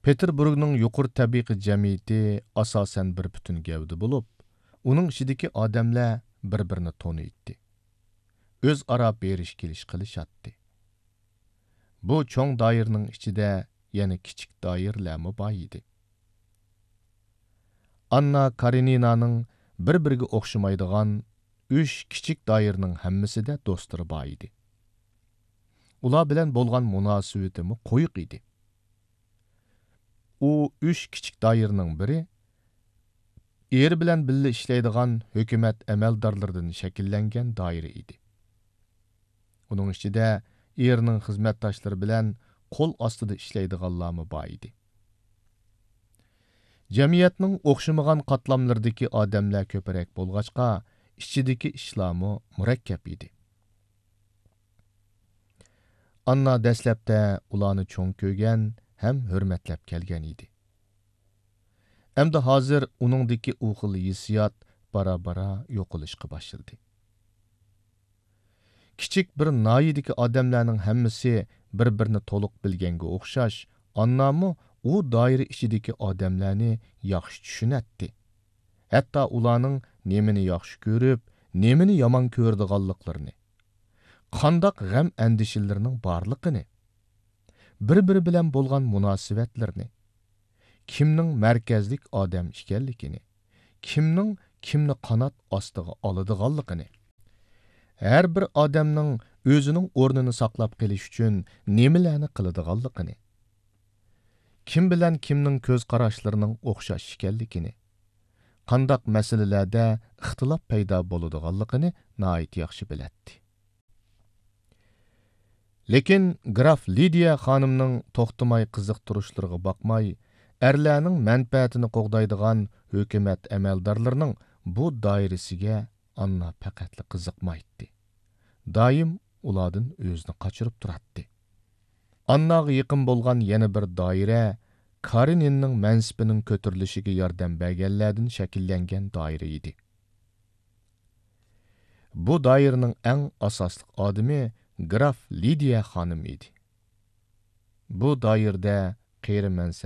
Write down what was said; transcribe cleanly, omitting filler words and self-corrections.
Peterburgning yuqori tabiiy jamiyati asosan bir butun gavda bo'lib, uning ichidagi odamlar bir-birini taniydi. O'zaro berish kelish qilishatdi. Bu cho'ng doiraning ichida yana kichik doiralarmi bor edi. Anna Kareninaning bir-biriga o'xshamaydigan 3 kichik doiraning hammasida do'stlari bor edi. Ular bilan bo'lgan munosabatimi qo'yiq edi. U 3 kichik doiraning biri eri bilan birga ishlaydigan hukumat amaldorlaridan shakllangan doira edi. Uning ichida erining xizmatdoshlari bilan qo'l ostida ishlaydiganlarmi bor edi. Jamiyatning o'xshamagan qatlamlaridagi odamlar ko'proq bo'lg'achqa, ichidagi ishlarmi murakkab edi. Anna dastlabda ularni cho'ng ko'rgan ham hurmatlab kelgan edi. Endi hozir uningdagi u xil hissiyot bara-bara yo'qolishga boshladi. Kichik bir noyidagi odamlarning hammasi bir-birini to'liq bilganga o'xshash, Annami u doira ichidagi odamlarni yaxshi tushunatdi. Hatto ularning nemini yaxshi ko'rib, nemini yomon ko'rdiganliklarini, qandoq g'am andishalarining borligini, bir-biri bilan bo'lgan munosabatlarni, kimning markazlik odam ekanligini, kimni qanot ostiga oladiganligini, har bir odamning o'zining o'rnini saqlab qolish uchun nimalarni qiladiganligini, kim bilan kimning ko'z qarashlarining o'xshash ekanligini, qandoq masalalarda ixtilof paydo bo'ladiganligini nihoyat yaxshi biladi. Lekin Graf Lidiya xonimning to'xtamay qiziqtirishlariga boqmay, erlarning manfaatini qo'g'daydigan hukumat amaldorlarining bu doirasiga Anna faqatli qiziqmaydi. Doim ulardan o'zini qochirib turadi. Annaga yaqin bo'lgan yana bir doira Kareninning mansibining ko'tarilishiga yordam berganlardan shakllangan doira edi. Bu doiraning eng asosli odami Graf Lidiya xonim edi. Bu doirada qeyri